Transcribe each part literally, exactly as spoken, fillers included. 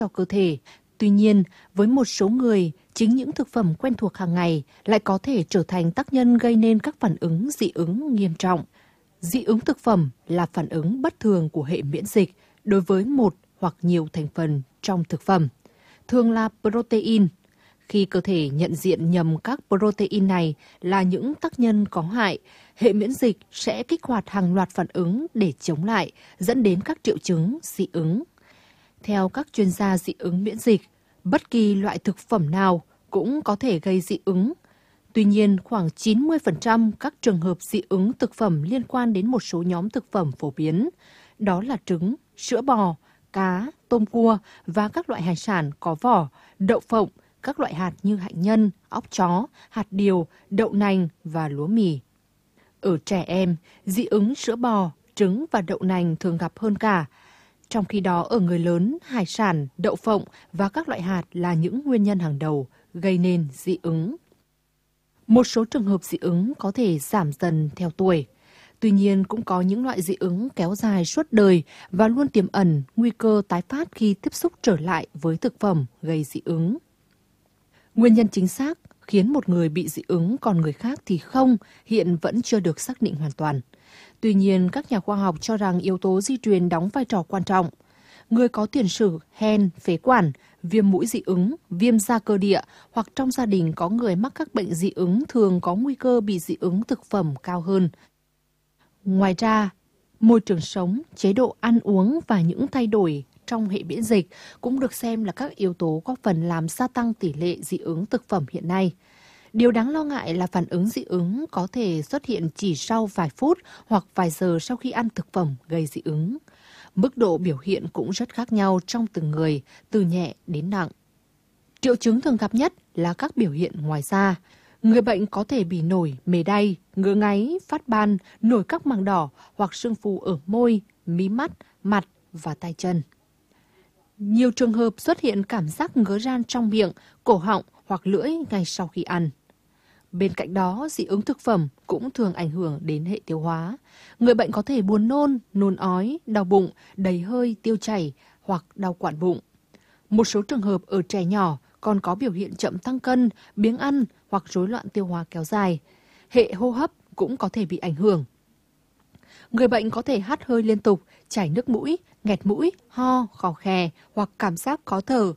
cho cơ thể. Tuy nhiên, với một số người, chính những thực phẩm quen thuộc hàng ngày lại có thể trở thành tác nhân gây nên các phản ứng dị ứng nghiêm trọng. Dị ứng thực phẩm là phản ứng bất thường của hệ miễn dịch đối với một hoặc nhiều thành phần trong thực phẩm, thường là protein. Khi cơ thể nhận diện nhầm các protein này là những tác nhân có hại, hệ miễn dịch sẽ kích hoạt hàng loạt phản ứng để chống lại, dẫn đến các triệu chứng dị ứng. Theo các chuyên gia dị ứng miễn dịch, bất kỳ loại thực phẩm nào cũng có thể gây dị ứng. Tuy nhiên, khoảng chín mươi phần trăm các trường hợp dị ứng thực phẩm liên quan đến một số nhóm thực phẩm phổ biến, đó là trứng, sữa bò, cá, tôm cua và các loại hải sản có vỏ, đậu phộng, các loại hạt như hạnh nhân, óc chó, hạt điều, đậu nành và lúa mì. Ở trẻ em, dị ứng sữa bò, trứng và đậu nành thường gặp hơn cả. Trong khi đó, ở người lớn, hải sản, đậu phộng và các loại hạt là những nguyên nhân hàng đầu gây nên dị ứng. Một số trường hợp dị ứng có thể giảm dần theo tuổi. Tuy nhiên, cũng có những loại dị ứng kéo dài suốt đời và luôn tiềm ẩn nguy cơ tái phát khi tiếp xúc trở lại với thực phẩm gây dị ứng. Nguyên nhân chính xác khiến một người bị dị ứng còn người khác thì không, hiện vẫn chưa được xác định hoàn toàn. Tuy nhiên, các nhà khoa học cho rằng yếu tố di truyền đóng vai trò quan trọng. Người có tiền sử hen, phế quản, viêm mũi dị ứng, viêm da cơ địa hoặc trong gia đình có người mắc các bệnh dị ứng thường có nguy cơ bị dị ứng thực phẩm cao hơn. Ngoài ra, môi trường sống, chế độ ăn uống và những thay đổi trong hệ miễn dịch cũng được xem là các yếu tố góp phần làm gia tăng tỷ lệ dị ứng thực phẩm hiện nay. Điều đáng lo ngại là phản ứng dị ứng có thể xuất hiện chỉ sau vài phút hoặc vài giờ sau khi ăn thực phẩm gây dị ứng. Mức độ biểu hiện cũng rất khác nhau trong từng người, từ nhẹ đến nặng. Triệu chứng thường gặp nhất là các biểu hiện ngoài da. Người bệnh có thể bị nổi, mề đay, ngứa ngáy, phát ban, nổi các màng đỏ hoặc sưng phù ở môi, mí mắt, mặt và tay chân. Nhiều trường hợp xuất hiện cảm giác ngứa ran trong miệng, cổ họng hoặc lưỡi ngay sau khi ăn. Bên cạnh đó, dị ứng thực phẩm cũng thường ảnh hưởng đến hệ tiêu hóa. Người bệnh có thể buồn nôn, nôn ói, đau bụng, đầy hơi, tiêu chảy hoặc đau quặn bụng. Một số trường hợp ở trẻ nhỏ còn có biểu hiện chậm tăng cân, biếng ăn hoặc rối loạn tiêu hóa kéo dài. Hệ hô hấp cũng có thể bị ảnh hưởng. Người bệnh có thể hắt hơi liên tục, chảy nước mũi, nghẹt mũi, ho, khò khè hoặc cảm giác khó thở.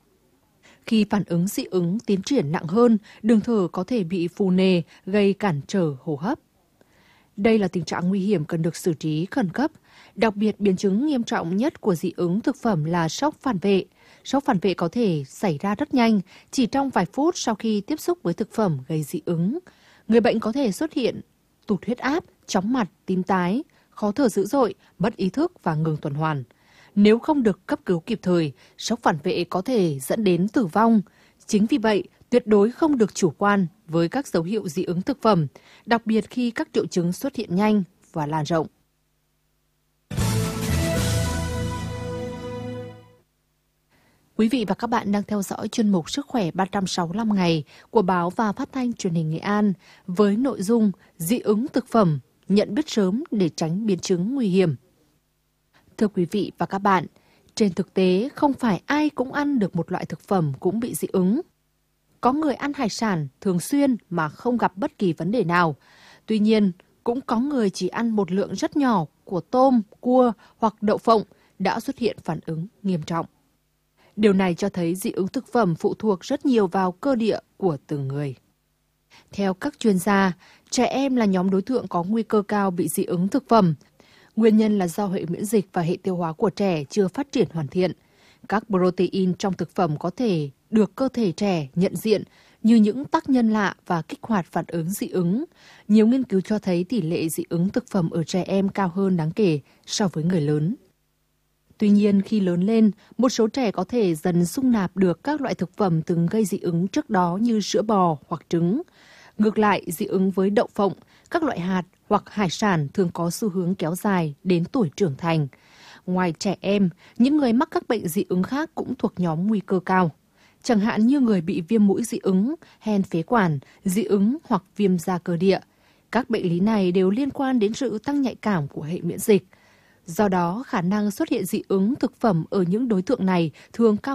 Khi phản ứng dị ứng tiến triển nặng hơn, đường thở có thể bị phù nề, gây cản trở hô hấp. Đây là tình trạng nguy hiểm cần được xử trí khẩn cấp. Đặc biệt, biến chứng nghiêm trọng nhất của dị ứng thực phẩm là sốc phản vệ. Sốc phản vệ có thể xảy ra rất nhanh, chỉ trong vài phút sau khi tiếp xúc với thực phẩm gây dị ứng. Người bệnh có thể xuất hiện tụt huyết áp, chóng mặt, tím tái, khó thở dữ dội, mất ý thức và ngừng tuần hoàn. Nếu không được cấp cứu kịp thời, sốc phản vệ có thể dẫn đến tử vong. Chính vì vậy, tuyệt đối không được chủ quan với các dấu hiệu dị ứng thực phẩm, đặc biệt khi các triệu chứng xuất hiện nhanh và lan rộng. Quý vị và các bạn đang theo dõi chuyên mục Sức khỏe ba trăm sáu mươi lăm ngày của báo và phát thanh truyền hình Nghệ An với nội dung dị ứng thực phẩm, nhận biết sớm để tránh biến chứng nguy hiểm. Thưa quý vị và các bạn, trên thực tế không phải ai cũng ăn được một loại thực phẩm cũng bị dị ứng. Có người ăn hải sản thường xuyên mà không gặp bất kỳ vấn đề nào. Tuy nhiên, cũng có người chỉ ăn một lượng rất nhỏ của tôm, cua hoặc đậu phộng đã xuất hiện phản ứng nghiêm trọng. Điều này cho thấy dị ứng thực phẩm phụ thuộc rất nhiều vào cơ địa của từng người. Theo các chuyên gia, trẻ em là nhóm đối tượng có nguy cơ cao bị dị ứng thực phẩm. Nguyên nhân là do hệ miễn dịch và hệ tiêu hóa của trẻ chưa phát triển hoàn thiện. Các protein trong thực phẩm có thể được cơ thể trẻ nhận diện như những tác nhân lạ và kích hoạt phản ứng dị ứng. Nhiều nghiên cứu cho thấy tỷ lệ dị ứng thực phẩm ở trẻ em cao hơn đáng kể so với người lớn. Tuy nhiên, khi lớn lên, một số trẻ có thể dần xung nạp được các loại thực phẩm từng gây dị ứng trước đó như sữa bò hoặc trứng. Ngược lại, dị ứng với đậu phộng, các loại hạt hoặc hải sản thường có xu hướng kéo dài đến tuổi trưởng thành. Ngoài trẻ em, những người mắc các bệnh dị ứng khác cũng thuộc nhóm nguy cơ cao. Chẳng hạn như người bị viêm mũi dị ứng, hen phế quản, dị ứng hoặc viêm da cơ địa. Các bệnh lý này đều liên quan đến sự tăng nhạy cảm của hệ miễn dịch. Do đó, khả năng xuất hiện dị ứng thực phẩm ở những đối tượng này thường cao